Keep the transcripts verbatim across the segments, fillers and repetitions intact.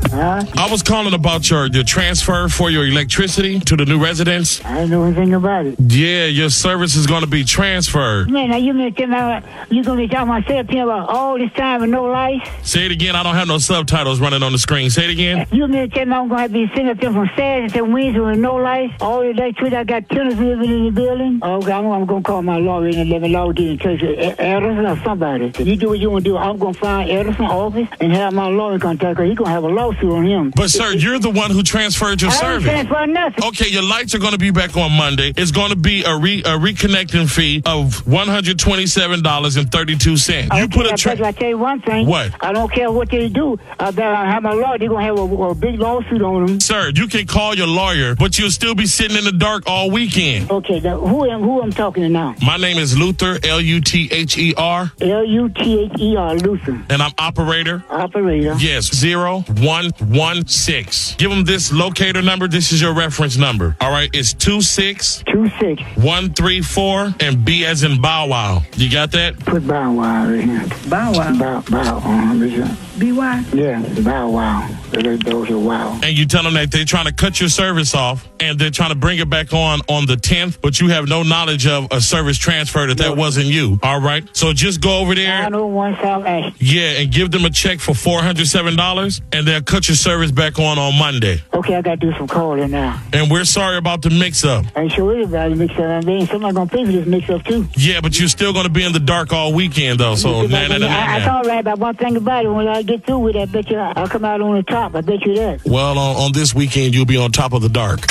Huh? I was calling about your, your transfer for your electricity to the new residence. I didn't know anything about it. Yeah, your service is going to be transferred. Man, now you mean to tell me you gonna be talking myself here about all this time with no lights? Say it again. I don't have no subtitles running on the screen. Say it again. You mean to tell me I'm gonna have to be sitting up there from Saturday to Wednesday with no lights? All the electricity, I got tenants living in the building. Oh, God, I'm, I'm gonna call my lawyer and let me lawyer get in touch with Edison or somebody. If you do what you wanna do, I'm gonna find Edison office and have my lawyer contact her. He's gonna have a lawsuit on him. But, sir, you're the one who transferred your I service. I didn't transfer nothing. Okay, your lights are going to be back on Monday. It's going to be a, re, a reconnecting fee of one hundred twenty-seven dollars and thirty-two cents. You Okay, put a I tra- bet you I tell you one thing. What? I don't care what they do. I bet I have my lawyer. They're going to have a, a big lawsuit on them. Sir, you can call your lawyer, but you'll still be sitting in the dark all weekend. Okay, now, who am who I'm talking to now? My name is Luther, L U T H E R. L U T H E R, Luther. And I'm operator. Operator. Yes, zero one one six. Give them this locator number. This is your reference number. All right, it's two six two six one three four and B as in Bow Wow. You got that? Put Bow Wow right here. Bow Wow. Bow Bow. Uh, B Y? yeah, Bow Wow. Those are wow. And you tell them that they're trying to cut your service off and they're trying to bring it back on on the tenth, but you have no knowledge of a service transfer that that wasn't you. All right. So just go over there. nine oh one South Ashton. Yeah, and give them a check for four hundred seven dollars and they'll cut your service back on on Monday. Okay, I got to do some calling now. And we're sorry about the mix-up. I ain't sure about the mix-up. I mean, somebody going to pay for this mix-up, too. Yeah, but you're still going to be in the dark all weekend, though. So, nah, nah, nah, nah, I, I nah. thought right about one thing about it. When I get through with it, I bet you I'll come out on the top. I bet you that. Well, on, on this weekend, you'll be on top of the dark.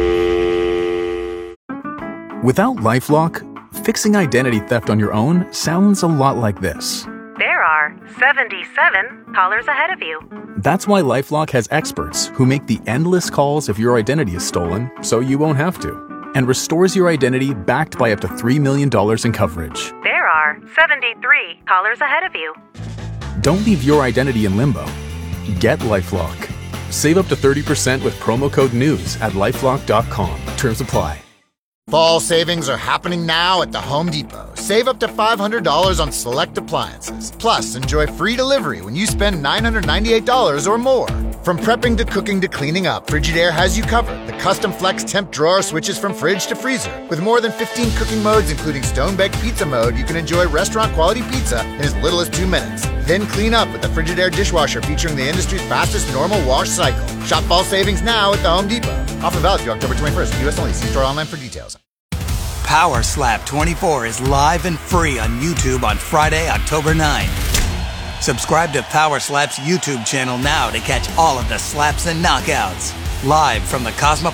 Without LifeLock, fixing identity theft on your own sounds a lot like this. There are seventy-seven callers ahead of you. That's why LifeLock has experts who make the endless calls if your identity is stolen, so you won't have to, and restores your identity backed by up to three million dollars in coverage. There are seventy-three callers ahead of you. Don't leave your identity in limbo. Get LifeLock. Save up to thirty percent with promo code NEWS at lifelock dot com. Terms apply. Fall savings are happening now at the Home Depot. Save up to five hundred dollars on select appliances. Plus, enjoy free delivery when you spend nine hundred ninety-eight dollars or more. From prepping to cooking to cleaning up, Frigidaire has you covered. The custom flex temp drawer switches from fridge to freezer. With more than fifteen cooking modes, including stone-baked pizza mode, you can enjoy restaurant-quality pizza in as little as two minutes. Then clean up with the Frigidaire dishwasher featuring the industry's fastest normal wash cycle. Shop fall savings now at the Home Depot. Offer valid through October twenty-first. U S only. See store online for details. Power Slap twenty-four is live and free on YouTube on Friday, October ninth. Subscribe to Power Slap's YouTube channel now to catch all of the slaps and knockouts. Live from the Cosmo